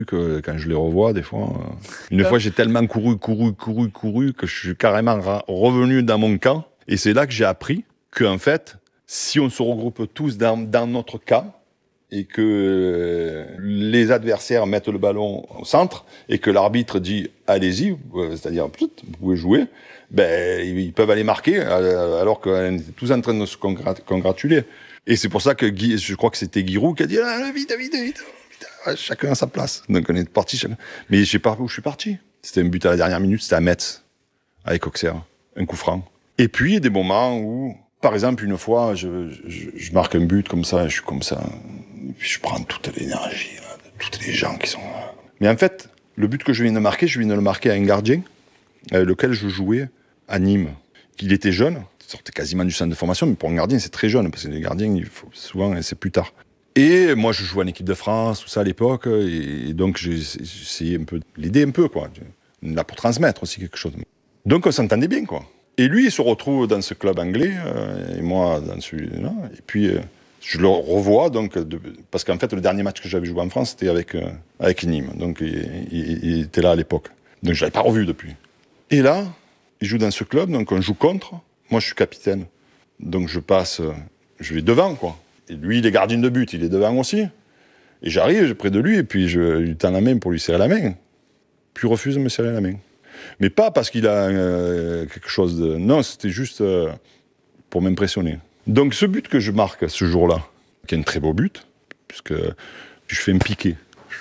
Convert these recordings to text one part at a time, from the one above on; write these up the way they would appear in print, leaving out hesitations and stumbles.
que quand je les revois, des fois... Une fois, j'ai tellement couru que je suis carrément revenu dans mon camp. Et c'est là que j'ai appris qu'en fait, si on se regroupe tous dans notre camp, et que les adversaires mettent le ballon au centre, et que l'arbitre dit « allez-y », c'est-à-dire « vous pouvez jouer », ils peuvent aller marquer, alors qu'on était tous en train de se congratuler. Et c'est pour ça que je crois que c'était Giroud qui a dit « vite ». Chacun à sa place. Donc on est parti chacun. Mais je sais pas où je suis parti. C'était un but à la dernière minute, c'était à Metz, avec Auxerre, un coup franc. Et puis, il y a des moments où, par exemple, une fois, je marque un but comme ça, je suis comme ça, et puis je prends toute l'énergie, là, de tous les gens qui sont là. Mais en fait, le but que je viens de marquer, je viens de le marquer à un gardien, avec lequel je jouais à Nîmes. Il était jeune, il sortait quasiment du centre de formation, mais pour un gardien, c'est très jeune, parce que les gardiens, il faut souvent, c'est plus tard. Et moi, je jouais en équipe de France, tout ça à l'époque, et donc j'ai essayé un peu de l'aider un peu, quoi. Là pour transmettre aussi quelque chose. Donc on s'entendait bien, quoi. Et lui, il se retrouve dans ce club anglais, et moi dans celui-là. Et puis je le revois, donc, parce qu'en fait, le dernier match que j'avais joué en France, c'était avec Nîmes. Donc il était là à l'époque. Donc je l'avais pas revu depuis. Et là, il joue dans ce club, donc on joue contre. Moi, je suis capitaine. Donc je vais devant, quoi. Et lui, il est gardien de but, il est devant aussi. Et j'arrive près de lui, et puis je lui tends la main pour lui serrer la main. Puis il refuse de me serrer la main. Mais pas parce qu'il a quelque chose de... Non, c'était juste pour m'impressionner. Donc ce but que je marque ce jour-là, qui est un très beau but, puisque je fais un piqué,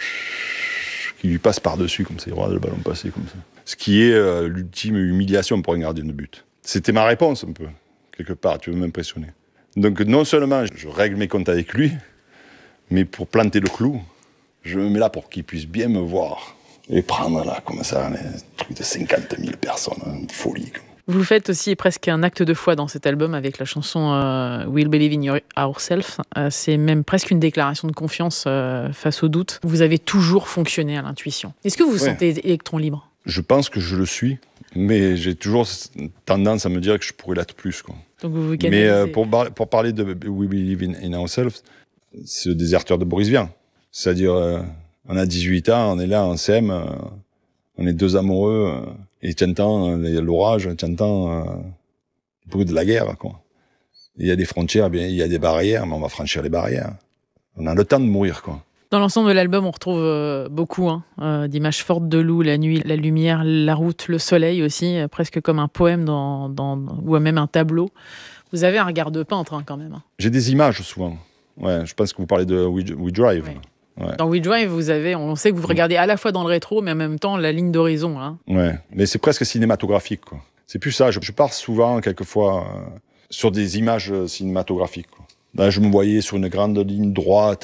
qui lui passe par-dessus, comme ça, il regarde le ballon passer comme ça. Ce qui est l'ultime humiliation pour un gardien de but. C'était ma réponse un peu, quelque part, tu veux m'impressionner. Donc non seulement je règle mes comptes avec lui, mais pour planter le clou, je me mets là pour qu'il puisse bien me voir. Et prendre là, comme ça, un truc de 50 000 personnes, une folie. Vous faites aussi presque un acte de foi dans cet album avec la chanson We'll Believe in Ourselves. C'est même presque une déclaration de confiance face au doute. Vous avez toujours fonctionné à l'intuition. Est-ce que vous vous sentez électron libre ? Je pense que je le suis, mais j'ai toujours tendance à me dire que je pourrais l'être plus, quoi. Donc vous canalisez. Mais pour parler de We Believe in Ourselves, c'est le déserteur de Boris Vian. C'est-à-dire, on a 18 ans, on est là, on s'aime, on est deux amoureux, et tu entends l'orage, tu entends le bruit de la guerre, quoi. Il y a des frontières, bien, il y a des barrières, mais on va franchir les barrières. On a le temps de mourir, quoi. Dans l'ensemble de l'album, on retrouve beaucoup d'images fortes de loup, la nuit, la lumière, la route, le soleil aussi, presque comme un poème ou même un tableau. Vous avez un regard de peintre quand même. J'ai des images souvent. Ouais, je pense que vous parlez de We Drive. Ouais. Ouais. Dans We Drive, on sait que vous regardez à la fois dans le rétro, mais en même temps la ligne d'horizon. Hein. Ouais, mais c'est presque cinématographique, quoi. C'est plus ça. Je pars souvent, quelquefois, sur des images cinématographiques, quoi. Là, je me voyais sur une grande ligne droite,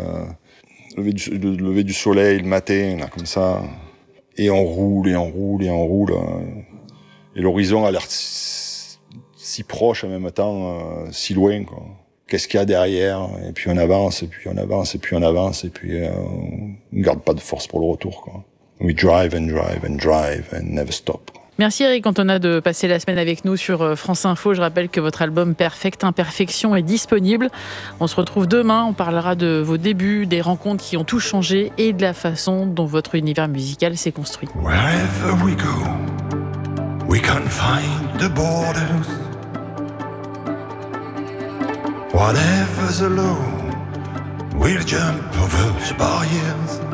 le lever du soleil le matin, là, comme ça. Et on roule. Et l'horizon a l'air si proche en même temps, si loin, quoi. Qu'est-ce qu'il y a derrière? Et puis on avance, et puis on avance, et puis on avance, et puis on ne garde pas de force pour le retour, quoi. We drive and drive and drive and never stop. Merci Eric Cantona de passer la semaine avec nous sur France Info. Je rappelle que votre album Perfect Imperfection est disponible. On se retrouve demain, on parlera de vos débuts, des rencontres qui ont tout changé et de la façon dont votre univers musical s'est construit. Wherever we go, we can find the borders. Whatever's low, we'll jump over the barriers.